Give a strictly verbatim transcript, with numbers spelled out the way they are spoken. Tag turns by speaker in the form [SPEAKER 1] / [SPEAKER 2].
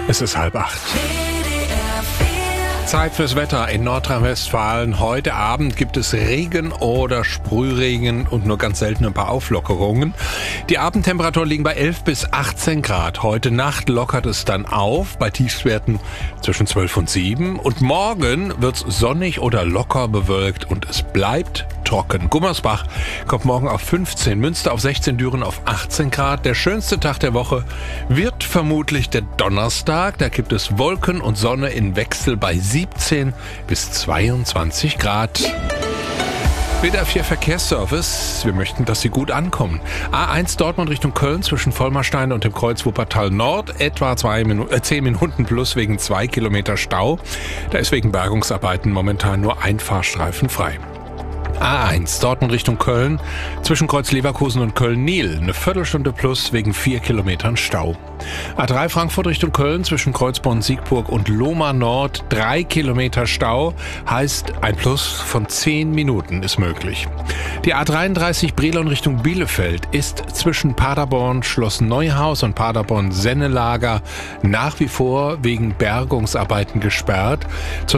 [SPEAKER 1] Es ist halb acht. Zeit fürs Wetter in Nordrhein-Westfalen. Heute Abend gibt es Regen oder Sprühregen und nur ganz selten ein paar Auflockerungen. Die Abendtemperaturen liegen bei elf bis achtzehn Grad. Heute Nacht lockert es dann auf bei Tiefstwerten zwischen zwölf und sieben. Und morgen wird es sonnig oder locker bewölkt und es bleibt trocken. Gummersbach kommt morgen auf fünfzehn, Münster auf sechzehn, Düren auf achtzehn Grad. Der schönste Tag der Woche wird vermutlich der Donnerstag. Da gibt es Wolken und Sonne in Wechsel bei siebzehn bis zweiundzwanzig Grad. W D R vier Verkehrsservice. Wir möchten, dass Sie gut ankommen. A eins Dortmund Richtung Köln zwischen Vollmerstein und dem Kreuz Wuppertal Nord. Etwa zwei Minu- äh, zehn Minuten plus wegen zwei Kilometer Stau. Da ist wegen Bergungsarbeiten momentan nur ein Fahrstreifen frei. A eins Dortmund Richtung Köln zwischen Kreuz Leverkusen und Köln-Niel. Eine Viertelstunde plus wegen vier Kilometern Stau. A drei Frankfurt Richtung Köln zwischen Kreuzborn-Siegburg und Lohmar Nord. Drei Kilometer Stau heißt ein Plus von zehn Minuten ist möglich. Die A dreiunddreißig Brilon Richtung Bielefeld ist zwischen Paderborn Schloss Neuhaus und Paderborn Sennelager nach wie vor wegen Bergungsarbeiten gesperrt.